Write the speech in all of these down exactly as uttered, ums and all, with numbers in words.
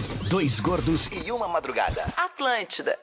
Dois gordos e uma madrugada. Atlântida.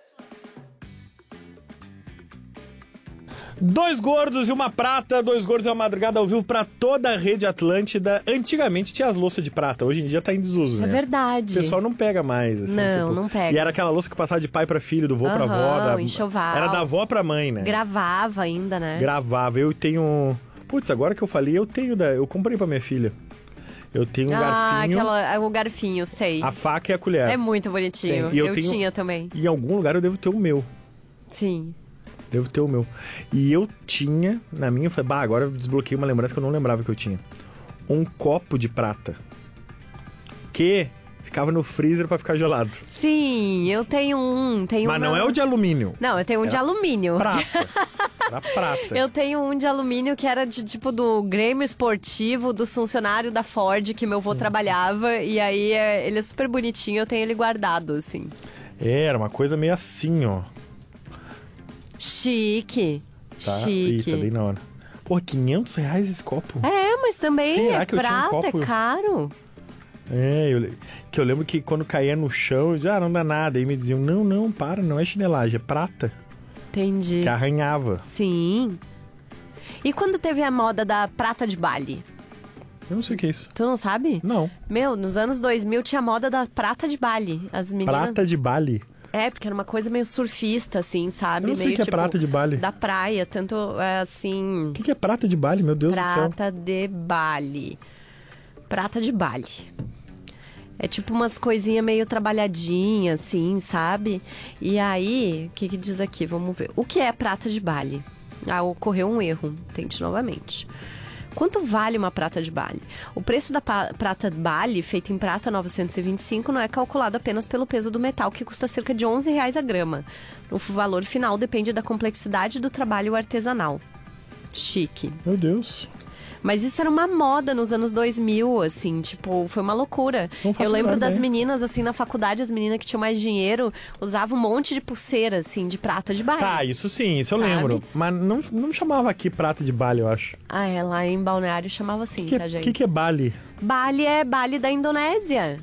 Dois gordos e uma prata, dois gordos e uma madrugada ao vivo pra toda a rede Atlântida. Antigamente tinha as louças de prata, hoje em dia tá em desuso, né? É verdade. O pessoal não pega mais, assim. Não, tipo, não pega. E era aquela louça que passava de pai pra filho, do vô pra Aham, avó. Da... enxoval. Era da avó pra mãe, né? Gravava ainda, né? Gravava. Eu tenho... Putz, agora que eu falei, eu tenho da... Eu comprei pra minha filha. Eu tenho um ah, garfinho. aquela, o garfinho, sei. A faca e a colher. É muito bonitinho. Tem. E eu, eu tenho... tinha também. Em algum lugar eu devo ter o meu. Sim. Devo ter o meu. E eu tinha, na minha, eu falei, bah, agora eu desbloqueei uma lembrança que eu não lembrava que eu tinha. Um copo de prata. Que ficava no freezer pra ficar gelado. Sim, eu tenho um. Tenho Mas uma... não é o de alumínio. Não, eu tenho um Era de alumínio. Prata. Era prata. Eu tenho um de alumínio que era de tipo do Grêmio Esportivo, do funcionário da Ford que meu avô trabalhava. E aí é, ele é super bonitinho, eu tenho ele guardado, assim. É, era uma coisa meio assim, ó. Chique. Tá? Chique. Eita, bem na hora. Porra, quinhentos reais esse copo? É, mas também Será é que eu tinha um prata, copo? é caro. É, eu, que eu lembro que quando caía no chão, eu dizia, ah, não dá nada. Aí me diziam, não, não, para, não é chinelagem, é prata. Entendi. Que arranhava. Sim. E quando teve a moda da prata de Bali? Eu não sei o que é isso. Tu não sabe? Não. Meu, nos anos dois mil tinha a moda da prata de Bali. As meninas... Prata de Bali? É, porque era uma coisa meio surfista, assim, sabe? Eu não sei meio o que é tipo, prata de Bali. Da praia, tanto é, assim... O que, que é prata de Bali, meu Deus do céu? Prata de Bali. Prata de Bali. É tipo umas coisinhas meio trabalhadinhas, assim, sabe? E aí, o que que diz aqui? Vamos ver. O que é prata de Bali? Ah, ocorreu um erro. Tente novamente. Quanto vale uma prata de Bali? O preço da pa- prata de Bali, feita em prata novecentos e vinte e cinco, não é calculado apenas pelo peso do metal, que custa cerca de onze reais a grama. O valor final depende da complexidade do trabalho artesanal. Chique. Meu Deus. Mas isso era uma moda nos anos dois mil, assim, tipo, foi uma loucura. Não faço Eu lembro a menor das ideia. meninas, assim, na faculdade, as meninas que tinham mais dinheiro, usavam um monte de pulseira, assim, de prata de Bali. Tá, isso sim, isso Sabe? eu lembro. Mas não, não chamava aqui prata de Bali, eu acho. Ah, é, lá em Balneário chamava assim, O que, tá, gente? que, que é Bali? Bali é Bali da Indonésia.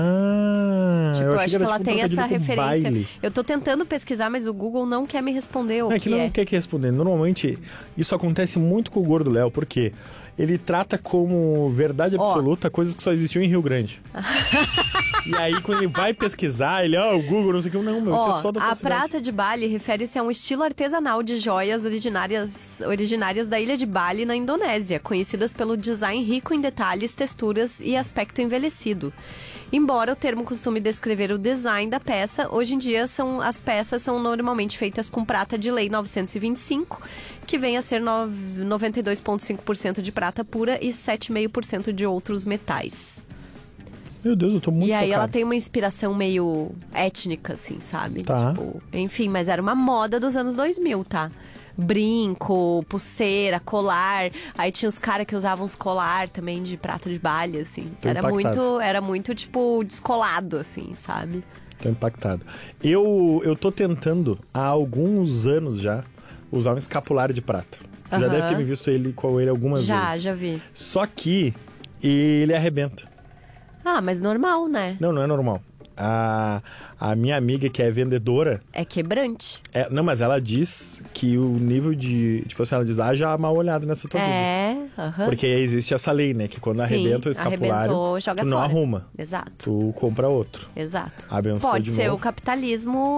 Ah, Tipo, eu eu achei acho que que era ela tipo um tem essa trocadilho com referência. baile. Eu tô tentando pesquisar, mas o Google não quer me responder o Não, é que, que não é. quer que responder. Normalmente, isso acontece muito com o Gordo Léo, porque ele trata como verdade Ó. absoluta coisas que só existiam em Rio Grande. E aí, quando ele vai pesquisar, ele, ó, o Google, não sei o que, não, meu, Ó, isso é só da a tua cidade. prata de Bali refere-se a um estilo artesanal de joias originárias, originárias da ilha de Bali, na Indonésia, conhecidas pelo design rico em detalhes, texturas e aspecto envelhecido. Embora o termo costume descrever o design da peça, hoje em dia são, as peças são normalmente feitas com prata de lei novecentos e vinte e cinco, que vem a ser noventa e dois vírgula cinco por cento de prata pura e sete vírgula cinco por cento de outros metais. Meu Deus, eu tô muito E aí chocado. ela tem uma inspiração meio étnica, assim, sabe? Tá. Tipo, enfim, mas era uma moda dos anos dois mil, tá? Brinco, pulseira, colar. Aí tinha os caras que usavam uns colar também de prata de Bali, assim. Tô Era impactado. muito, era muito, tipo, descolado, assim, sabe? Tô impactado. Eu, eu tô tentando, há alguns anos já, usar um escapulário de prata. Já Aham. deve ter me visto ele com ele algumas Já, vezes. já vi. Só que ele arrebenta. Ah, mas normal, né? Não, não é normal. A, a minha amiga, que é vendedora, É quebrante. é, não, mas ela diz que o nível de... Tipo assim, ela diz, ah, já mal olhado nessa tua vida. É, aham. Porque existe essa lei, né? Que quando Sim, arrebenta o escapulário, arrebentou, joga tu não fora. arruma. Exato, Tu compra outro. exato. Abençoa Pode de ser novo. o capitalismo